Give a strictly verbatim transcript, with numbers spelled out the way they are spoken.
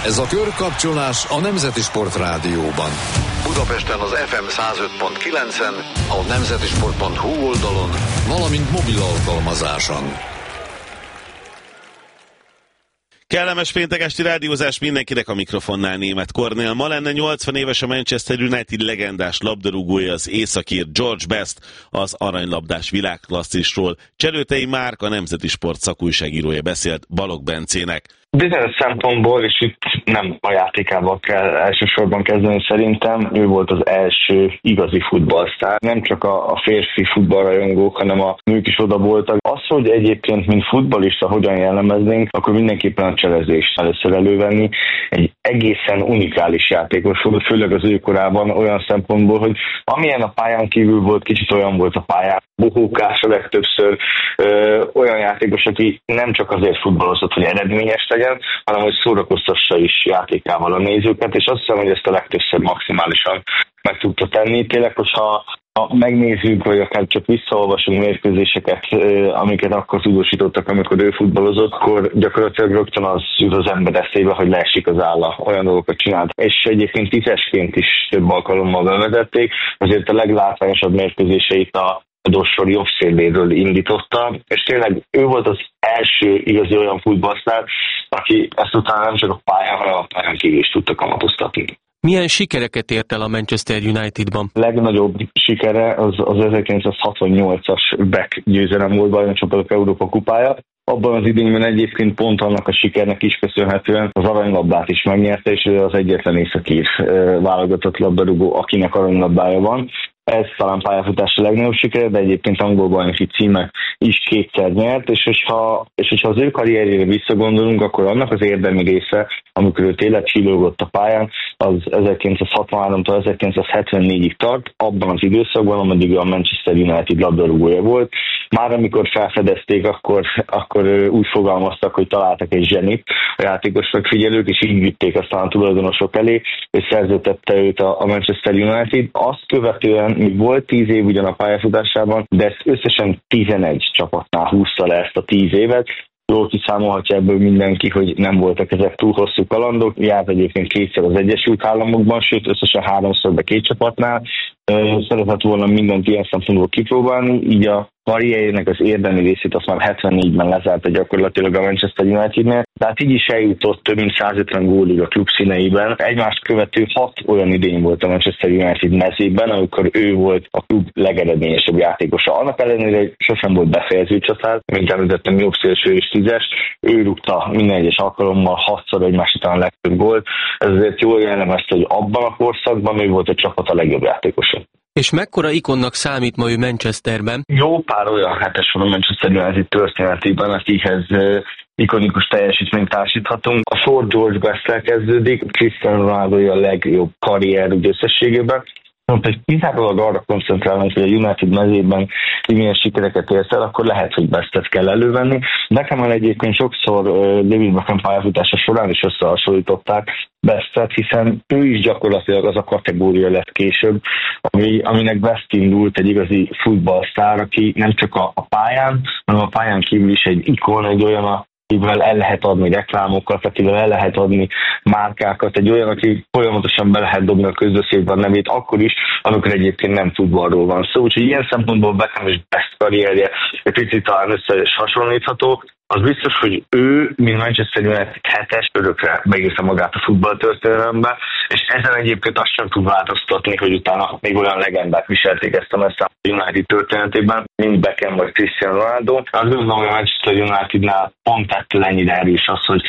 Ez a körkapcsolás a Nemzeti Sport Rádióban. Budapesten az ef em száz öt pont kilencen, a nemzetisport pont hu oldalon, valamint mobil alkalmazáson. Kellemes péntek esti rádiózás mindenkinek, a mikrofonnál Németh Kornél. Ma lenne nyolcvan éves a Manchester United legendás labdarúgója, az északír George Best, az aranylabdás világklasszisról. Cserőtei Márk, a Nemzeti Sport szakújságírója beszélt Balogh Bencének. Bizonyos szempontból, és itt nem a játékával kell elsősorban kezdeni szerintem, ő volt az első igazi futballsztár. Nem csak a, a férfi futballrajongók, hanem a nők is oda voltak. Az, hogy egyébként, mint futballista hogyan jellemeznénk, akkor mindenképpen a cselezést először elővenni. Egy egészen unikális játékos volt, főleg az ő korában olyan szempontból, hogy amilyen a pályán kívül volt, kicsit olyan volt a pályán. Bohókás a legtöbbször, ö, olyan játékos, aki nem csak azért futballozott, hogy eredményes legyen, hanem hogy szórakoztassa is játékával a nézőket, és azt hiszem, hogy ezt a legtöbbször maximálisan meg tudta tenni. Tényleg, hogyha ha megnézzük, vagy akár csak visszaolvasunk mérkőzéseket, amiket akkor tudósítottak, amikor ő futballozott, akkor gyakorlatilag rögtön az jut az ember eszébe, hogy leesik az álla, olyan dolgokat csinált. És egyébként tízesként is több alkalommal bevezették, azért a leglátványosabb mérkőzéseit a dossor jobb széléről indította, és tényleg ő volt az első igazi olyan futballsztár, aki ezt utána nem csak a pályán, hanem a pályán kívül is tudta kamatoztatni. Milyen sikereket ért el a Manchester Unitedban? A legnagyobb sikere az, az ezerkilencszázhatvannyolcas Beck győzelem volt, Bajnokcsapatok Európa kupája. Abban az idényben egyébként pont annak a sikernek is köszönhetően az aranylabdát is megnyerte, és ő az egyetlen északír válogatott labdarúgó, akinek aranylabdája van. Ez talán pályafutása legnagyobb sikere, de egyébként angol bajnoki címet is kétszer nyert, és hogyha, és hogyha az ő karrierjére visszagondolunk, akkor annak az érdemi része, amikor ő tényleg csillogott a pályán, az ezerkilencszázhatvanháromtól ezerkilencszázhetvennégyig tart, abban az időszakban, ameddig a Manchester United labdarúgója volt. Már amikor felfedezték, akkor, akkor úgy fogalmaztak, hogy találtak egy zsenit a játékos megfigyelők, és így vitték aztán a tulajdonosok elé, és szerződtette őt a Manchester United. Azt követően még volt tíz év ugyan a pályafutásában, de ezt összesen tizenegy csapatnál húzta le ezt a tíz évet. Jól kiszámolhatja ebből mindenki, hogy nem voltak ezek túl hosszú kalandok. Járt egyébként kétszer az Egyesült Államokban, sőt összesen háromszor be két csapatnál. Szeretett volna mindent ilyen szempontból kipróbálni, így a karrierjének az érdemi részét azt már hetvennégyben lezárta gyakorlatilag a Manchester Unitednél. Tehát így is eljutott több mint százötven gólig a klub színeiben. Egymást követő hat olyan idény volt a Manchester United mezében, amikor ő volt a klub legeredményesebb játékosa. Annak ellenére, hogy sosem volt befejező csatár, mint említettem, jobb szélső és tízes. Ő rúgta minden egyes alkalommal hatszor egymás után a legtöbb gólt. Ez azért jól jellemezte, hogy abban a korszakban ő volt a csapat a legjobb játékosa. És mekkora ikonnak számít ma ő Manchesterben? Jó pár olyan hetes van a Manchester United történetében, akihez ikonikus teljesítményt társíthatunk. A sor George Best-tel kezdődik, Cristiano Ronaldo a legjobb karrierű összességében. Hogy kizárólag arra koncentrálnak, hogy a United mezében milyen sikereket ért el, akkor lehet, hogy Bestet kell elővenni. Beckhammel egyébként sokszor David Beckham pályafutása során is összehasonlították Bestet, hiszen ő is gyakorlatilag az a kategória lett később, ami, aminek Best indult, egy igazi futballsztár, aki nem csak a, a pályán, hanem a pályán kívül is egy ikon, egy olyan, akivel el lehet adni reklámokat, akivel el lehet adni márkákat, egy olyan, aki folyamatosan be lehet dobni a közbeszédben a nevét, akkor is, amikor egyébként nem futballról van szó. Úgyhogy ilyen szempontból Beckham és Best karrierje egy picit talán össze is hasonlítható. Az biztos, hogy ő, mint Manchester United hetes, örökre beírta magát a futballtörténelembe, és ezen egyébként azt sem tud változtatni, hogy utána még olyan legendák viselték ezt a meszt a United történetében, mint Beckham vagy Cristiano Ronaldo. Azt gondolom, hogy a Manchester Unitednál pont ettől ennyire erős az, hogy